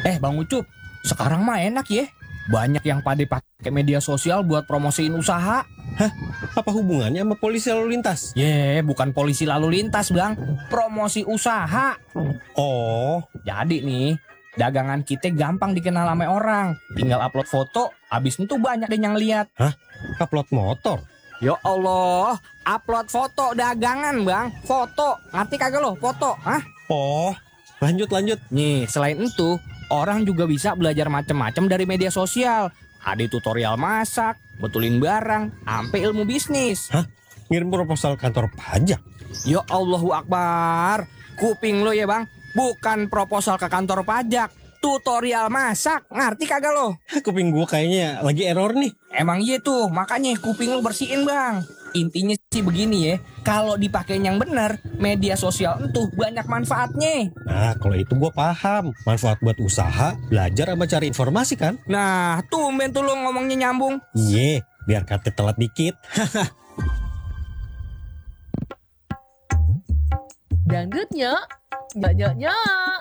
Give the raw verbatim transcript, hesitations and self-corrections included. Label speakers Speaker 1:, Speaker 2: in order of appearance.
Speaker 1: Eh Bang Ucup, sekarang mah enak ya. Banyak yang pada pakai media sosial buat promosiin usaha.
Speaker 2: Apa hubungannya sama polisi lalu lintas?
Speaker 1: Ye, bukan polisi lalu lintas Bang, promosi usaha.
Speaker 2: Oh,
Speaker 1: Jadi nih, dagangan kita gampang dikenal sama orang. Tinggal upload foto, abis itu banyak deh yang lihat.
Speaker 2: upload motor.
Speaker 1: Ya Allah, upload foto dagangan Bang, foto. Ngerti kagak lo, foto? Hah?
Speaker 2: Oh, lanjut lanjut.
Speaker 1: Nih, selain itu, orang juga bisa belajar macam-macam dari media sosial. Ada tutorial masak, betulin barang, sampai ilmu bisnis.
Speaker 2: Ngirim proposal kantor pajak.
Speaker 1: Ya Allahu Akbar. Kuping lo ya Bang, bukan proposal ke kantor pajak, tutorial masak. Ngerti kagak lo?
Speaker 2: Kuping gua kayaknya lagi error nih.
Speaker 1: Emang iya tuh, makanya kuping lo bersihin Bang. Intinya sih begini ya, kalau dipakai yang benar, media sosial entuh banyak manfaatnya.
Speaker 2: Nah, kalau itu gua paham. Manfaat buat usaha, belajar sama cari informasi kan?
Speaker 1: Nah, tumben tuh lo ngomongnya nyambung.
Speaker 2: Iye, biar kata telat dikit.
Speaker 3: Dangdutnya, nyok nyok nyok.